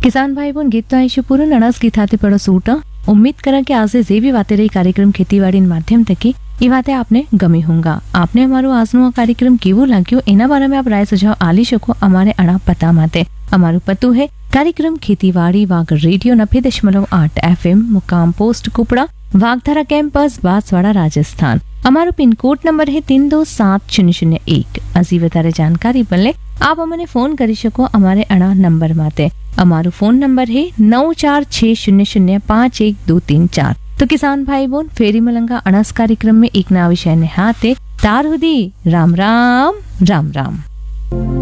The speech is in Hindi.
किसान भाई बोन गीत तो आयशु पूर्ण अनास गीत हाथे पड़ो सूट उम्मीद करा कि आज जे भी बातें रही कार्यक्रम खेतीवाड़ी माध्यम थकी ये बातें आपने गमी होंगा। आपने हमारो આજનો આ कार्यक्रम કેવો લાગ્યો એના બારામાં આપ રાય સુझाव આલી શકો અમારે અણા પતા માતે। અમારું પતું है कार्यक्रम खेतीवाड़ी वाग रेडियो 90.8 FM मुकाम पोस्ट कुपड़ा वागधारा कैंपस बांसवाड़ा राजस्थान। हमारो पिन कोड नंबर है 327001। अजी વધારે जानकारी बल्ले आप अमने फोन करी सको हमारे अणा नंबर माते। हमारो फोन नंबर है 9460051234। तो किसान भाई बोन फेरी मलंगा अणस कार्यक्रम में एक नया विषय ने हाथे तार हुदी राम राम राम राम।